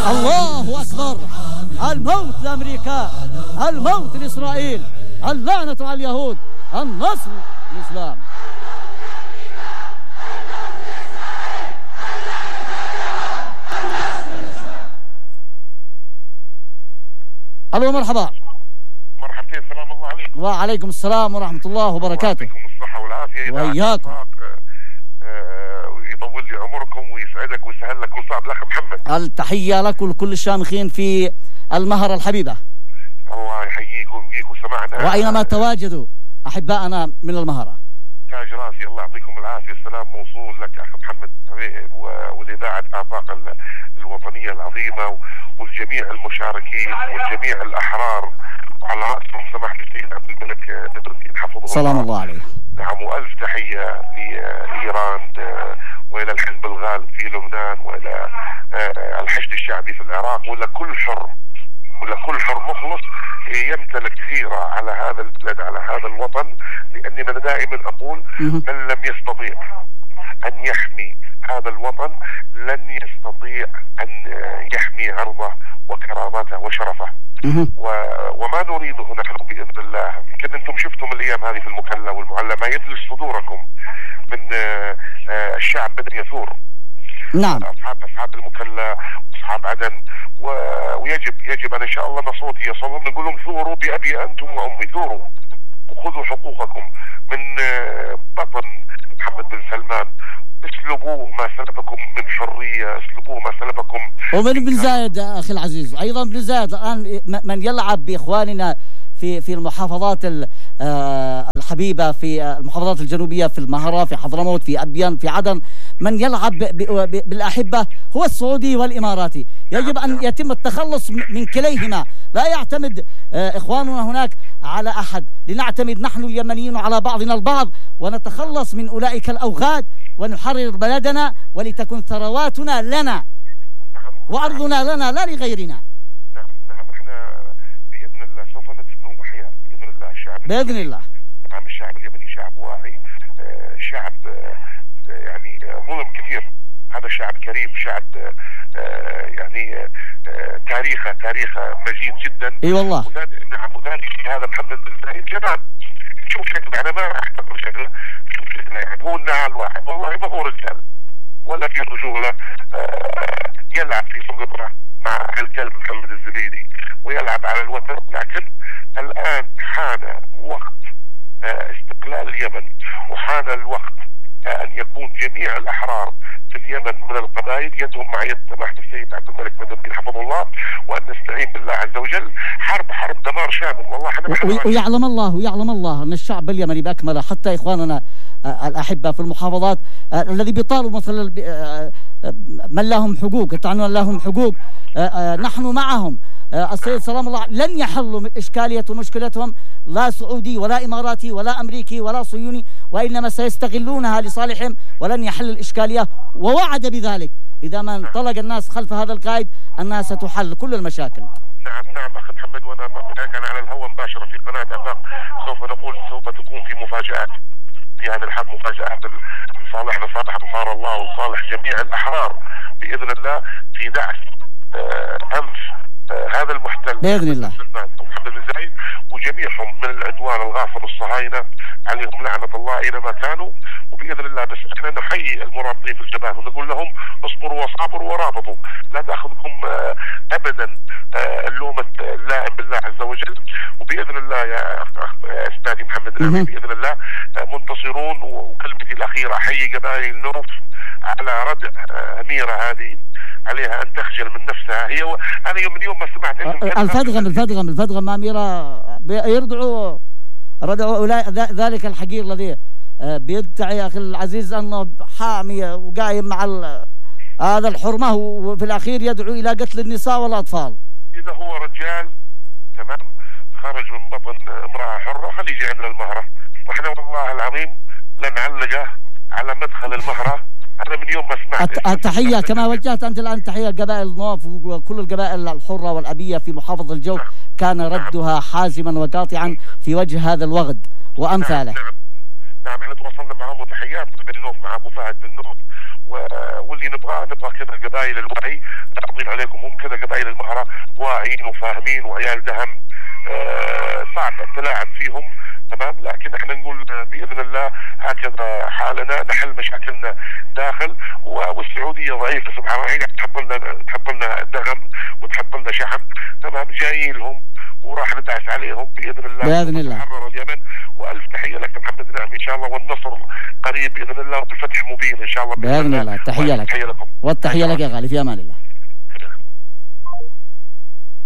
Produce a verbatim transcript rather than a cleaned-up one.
الله أكبر. الموت لأمريكا، الموت لإسرائيل، اللعنة على اليهود، النصر للإسلام. ألو مرحبا. مرحبتين، سلام الله عليكم. وعليكم السلام ورحمة الله وبركاته. وعليكم الصحة والعافية وإياكم. ويطول لي عمركم ويسعدك ويسهل لك وصعب الأخ محمد. التحية لك ولكل الشامخين في المهرة الحبيبة. الله يحييك ويبقيك وسمعنا. وأينما تواجدوا أحبائنا من المهرة. تاج راسي، الله يعطيكم العافية. السلام موصول لك أخ محمد والإذاعة آفاق الوطنية العظيمة والجميع المشاركين والجميع الأحرار، وعلى رأسهم سماحة السيد عبد الملك بدر الدين حفظه الله. سلام الله عليه. نعم، وألف تحية لإيران وإلى الحزب الغالب في لبنان وإلى الحشد الشعبي في العراق وإلى كل حر وإلى كل حر مخلص يمتلك غيرة على هذا البلد، على هذا الوطن. لأني أنا دائما أقول من لم يستطيع أن يحمي هذا الوطن لن يستطيع أن يحمي عرضه وكرامته وشرفه. و... وما نريده نحن بإذن الله. يمكن أنتم شفتم الأيام هذه في المكلا والمعلى ما يدلج صدوركم من الشعب بدأ يثور. نعم. أصحاب أصحاب المكلا وأصحاب عدن و... ويجب يجب أن إن شاء الله أن صوتي يصلون، نقول لهم ثوروا بأبي أنتم وأمي، ثوروا وخذوا حقوقكم من بطن محمد بن سلمان. اسلبوه ما سلبكم من حرية، اسلبوه ما سلبكم. ومن بن زايد أخي العزيز، أيضا بن زايد الآن من يلعب بإخواننا في في المحافظات الحبيبة، في المحافظات الجنوبية، في المهرة، في حضرموت، في أبيان، في عدن، من يلعب بالأحبة هو السعودي والإماراتي. يجب أن يتم التخلص من كليهما، لا يعتمد إخواننا هناك على أحد، لنعتمد نحن اليمنيين على بعضنا البعض ونتخلص من أولئك الأوغاد ونحرر بلدنا ولتكن ثرواتنا لنا وأرضنا لنا لا لغيرنا. نعم نعم، احنا بإذن الله سوف ندفنهم أحياء بإذن الله. الشعب بإذن الله. نعم، الشعب اليمني شعب واعي، آه شعب آه يعني ظلم كثير. هذا شعب كريم، شعب آه يعني آه تاريخه تاريخه مجيد جدا. اي والله. نعم، وذلك في هذا محمد بن زايد جمال. شوف شكله، انا ما احتقر شكله، شوف شكله يعني هو النعال واحد، والله ما هو رجال ولا في رجوله. آه يلعب في صقطره مع الكلب محمد الزبيدي ويلعب على الوتر. لكن الان حان وقت آه استقلال اليمن، وحان الوقت آه ان يكون جميع الاحرار في اليمن من القبائل يدهم مع يد سماحة السيد عبد الملك بدر الدين حفظه الله، وان نستعين بالله عز وجل. حرب حرب دمار شامل والله. احنا ويعلم الله ويعلم الله ان الشعب اليمني باكمله، حتى اخواننا الاحبه في المحافظات الذي بيطالبوا مثلا من لهم حقوق، يطعنون لهم حقوق، نحن معهم. السيد سلام الله لن يحلوا إشكالية ومشكلتهم لا سعودي ولا إماراتي ولا أمريكي ولا صهيوني، وإنما سيستغلونها لصالحهم ولن يحل الإشكالية. ووعد بذلك إذا ما انطلق الناس خلف هذا القائد أنها ستحل كل المشاكل. نعم نعم أخي محمد، وأنا كان على الهواء مباشرة في قناة آفاق سوف نقول سوف تكون في مفاجآت في هذا الحق، مفاجآت لصالحنا صالح أنصار الله وصالح جميع الأحرار بإذن الله في دعس أنف هذا المحتل بإذن الله محمد بن زايد وجميعهم من العدوان الغاصب الصهاينة، عليهم لعنة الله أينما كانوا. وبإذن الله بس احنا نحيي المرابطين في الجبهة ونقول لهم اصبروا وصابروا ورابطوا، لا تأخذكم أبدا اللومة اللائم بالله عز وجل. وبإذن الله يا أستاذي محمد الأمين بإذن الله منتصرون. وكلمتي الأخيرة أحيي قبائل النوف على ردع أميرة هذه، عليها أن تخجل من نفسها. هي و... أنا يوم من يوم ما سمعت الفدغم الفدغم الفدغم أميرة يردعوا ردعوا ذلك الحقير الذي بيدعي يا أخي العزيز أنه حامي وقايم مع ال... هذا الحرمة، وفي الأخير يدعو إلى قتل النساء والأطفال. إذا هو رجال تمام خرج من بطن امرأة حرة خليه يجي عندنا المهرة، وإحنا والله العظيم لنعلقه على مدخل المهرة. أنا من يوم ما سمعت التحية كما وجهت أنت الآن تحية قبائل النوف وكل القبائل الحرة والأبية في محافظة الجوف. نعم. كان ردها حازما وقاطعا في وجه هذا الوغد وأمثاله. نعم نعم, نعم. احنا تواصلنا معهم وتحيات بن نوف مع أبو فهد بن نوف واللي نبغاه نبغى كذا قبائل الوعي. لا اضيف عليكم هم كذا قبائل المهرة واعيين وفاهمين وعيال دهم، آه صعب التلاعب فيهم، تمام. لكن احنا نقول باذن الله هكذا حالنا، نحل مشاكلنا داخل، والسعوديه ضعيفه سبحان الله، هي تحط لنا تحط لنا دغم وتحط لنا شحم، تمام. جايين لهم وراح ندعس عليهم باذن الله باذن الله. تحرر اليمن. والف تحيه لك محمد نعم ان شاء الله، والنصر قريب باذن الله، وبالفتح مبين ان شاء الله باذن الله. تحيه لك لكم، والتحيه لك يا غالي، في امان الله.